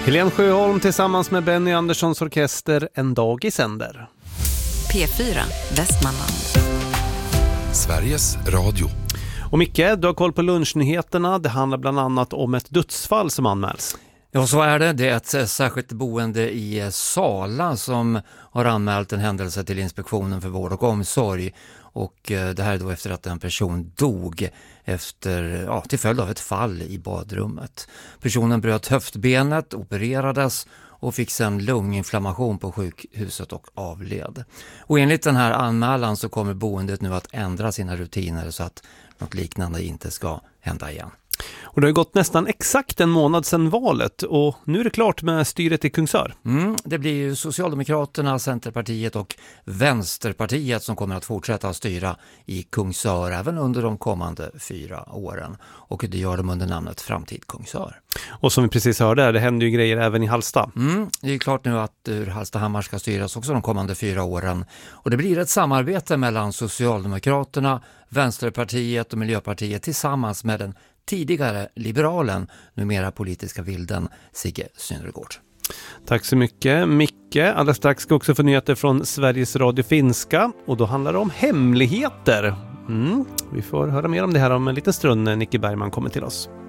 Helene Sjöholm tillsammans med Benny Anderssons orkester En dag i sänder. P4 Västmanland. Sveriges Radio. Och Micke, du har koll på lunchnyheterna. Det handlar bland annat om ett dödsfall som anmäls. Ja, så är det. Det är ett särskilt boende i Sala som har anmält en händelse till Inspektionen för vård och omsorg. Och det här är då efter att en person dog till följd av ett fall i badrummet. Personen bröt höftbenet, opererades och fick sedan lunginflammation på sjukhuset och avled. Och enligt den här anmälan så kommer boendet nu att ändra sina rutiner så att något liknande inte ska hända igen. Och det har gått nästan exakt en månad sedan valet och nu är det klart med styret i Kungsör. Det blir ju Socialdemokraterna, Centerpartiet och Vänsterpartiet som kommer att fortsätta att styra i Kungsör även under de kommande 4 åren. Och det gör de under namnet Framtid Kungsör. Och som vi precis hörde, det händer ju grejer även i Hallsta. Det är klart nu att Hallstahammar ska styras också de kommande 4 åren. Och det blir ett samarbete mellan Socialdemokraterna, Vänsterpartiet och Miljöpartiet tillsammans med den tidigare liberalen, numera politiska vilden Sigge Synnergård. Tack så mycket, Micke. Alldeles strax ska också få nyheter från Sveriges Radio Finska och då handlar det om hemligheter. Vi får höra mer om det här om en liten stund när Nicke Bergman kommer till oss.